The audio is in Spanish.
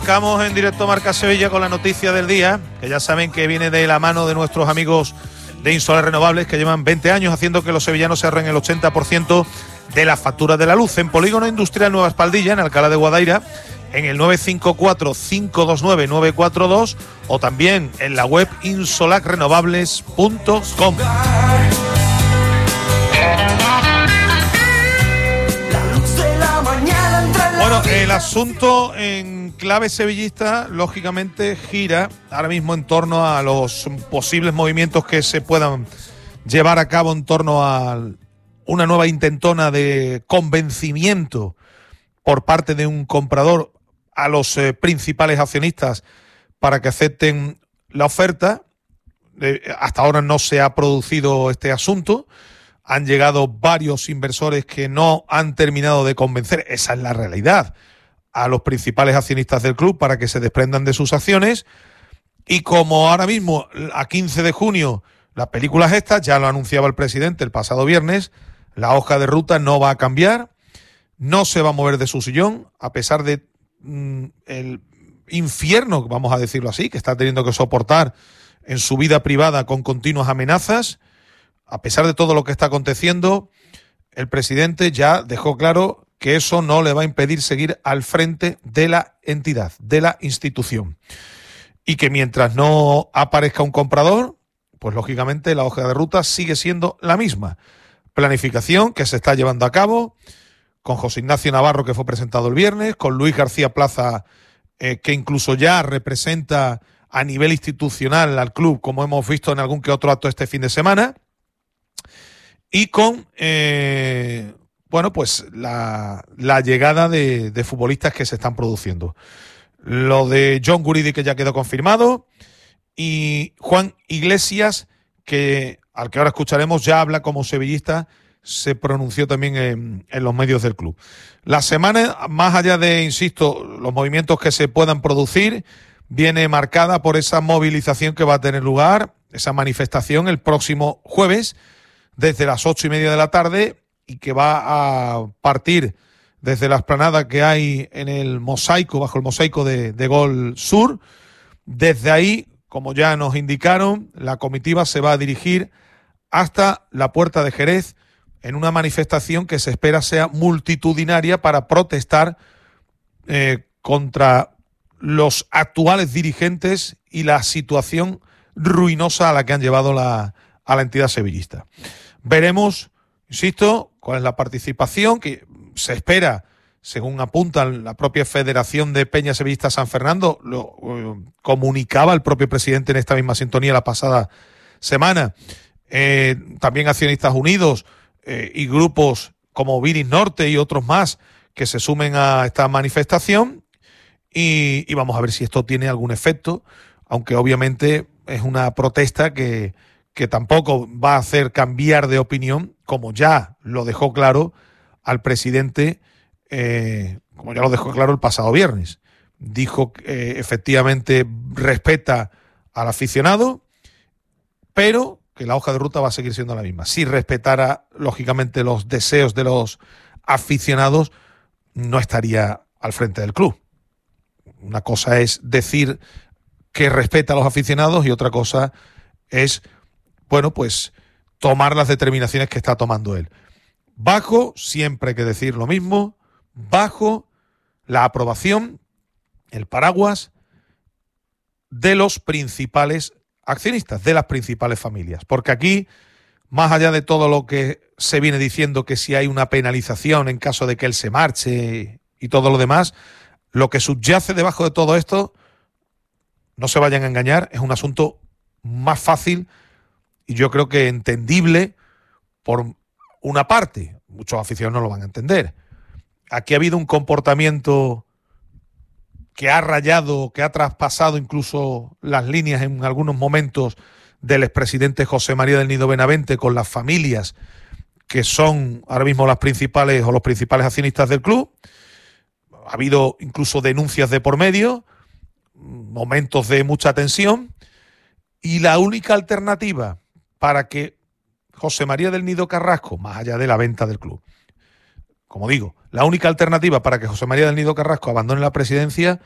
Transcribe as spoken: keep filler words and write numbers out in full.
Estamos en directo Marca Sevilla con la noticia del día, que ya saben que viene de la mano de nuestros amigos de Insolar Renovables, que llevan veinte años haciendo que los sevillanos se ahorren el ochenta por ciento de la factura de la luz. En Polígono Industrial Nueva Espaldilla, en Alcalá de Guadaira, en el nueve cinco cuatro, cinco dos nueve, nueve cuatro dos o también en la web insolar renovables punto com. Bueno, el asunto en clave sevillista, lógicamente, gira ahora mismo en torno a los posibles movimientos que se puedan llevar a cabo en torno a una nueva intentona de convencimiento por parte de un comprador a los eh, principales accionistas para que acepten la oferta. Eh, hasta ahora no se ha producido este asunto. Han llegado varios inversores que no han terminado de convencer, esa es la realidad, a los principales accionistas del club para que se desprendan de sus acciones. Y como ahora mismo, a quince de junio, la película es esta, ya lo anunciaba el presidente el pasado viernes, la hoja de ruta no va a cambiar, no se va a mover de su sillón, a pesar de mm, el infierno, vamos a decirlo así, que está teniendo que soportar en su vida privada con continuas amenazas. A pesar de todo lo que está aconteciendo, el presidente ya dejó claro que eso no le va a impedir seguir al frente de la entidad, de la institución. Y que mientras no aparezca un comprador, pues lógicamente la hoja de ruta sigue siendo la misma. Planificación que se está llevando a cabo con José Ignacio Navarro, que fue presentado el viernes, con Luis García Plaza, eh, que incluso ya representa a nivel institucional al club, como hemos visto en algún que otro acto este fin de semana. Y con, eh, bueno, pues la, la llegada de, de futbolistas que se están produciendo. Lo de John Guridi, que ya quedó confirmado, y Juan Iglesias, que al que ahora escucharemos, ya habla como sevillista, se pronunció también en, en los medios del club. La semana, más allá de, insisto, los movimientos que se puedan producir, viene marcada por esa movilización que va a tener lugar, esa manifestación el próximo jueves, desde las ocho y media de la tarde, y que va a partir desde la explanada que hay en el mosaico, bajo el mosaico de, de Gol Sur. Desde ahí, como ya nos indicaron, la comitiva se va a dirigir hasta la Puerta de Jerez en una manifestación que se espera sea multitudinaria para protestar eh, contra los actuales dirigentes y la situación ruinosa a la que han llevado la, a la entidad sevillista. Veremos, insisto, cuál es la participación que se espera, según apunta la propia Federación de Peñas Sevillistas San Fernando, lo eh, comunicaba el propio presidente en esta misma sintonía la pasada semana. Eh, también Accionistas Unidos eh, y grupos como Viris Norte y otros más que se sumen a esta manifestación y, y vamos a ver si esto tiene algún efecto, aunque obviamente es una protesta que que tampoco va a hacer cambiar de opinión, como ya lo dejó claro al presidente, eh, como ya lo dejó claro el pasado viernes. Dijo que eh, efectivamente respeta al aficionado, pero que la hoja de ruta va a seguir siendo la misma. Si respetara, lógicamente, los deseos de los aficionados, no estaría al frente del club. Una cosa es decir que respeta a los aficionados y otra cosa es, bueno, pues tomar las determinaciones que está tomando él. Bajo, siempre hay que decir lo mismo, bajo la aprobación, el paraguas de los principales accionistas, de las principales familias. Porque aquí, más allá de todo lo que se viene diciendo, que si hay una penalización en caso de que él se marche y todo lo demás, lo que subyace debajo de todo esto, no se vayan a engañar, es un asunto más fácil y yo creo que entendible por una parte. Muchos aficionados no lo van a entender. Aquí ha habido un comportamiento que ha rayado, que ha traspasado incluso las líneas en algunos momentos del expresidente José María del Nido Benavente con las familias que son ahora mismo las principales o los principales accionistas del club. Ha habido incluso denuncias de por medio, momentos de mucha tensión, y la única alternativa para que José María del Nido Carrasco, más allá de la venta del club, como digo, la única alternativa para que José María del Nido Carrasco abandone la presidencia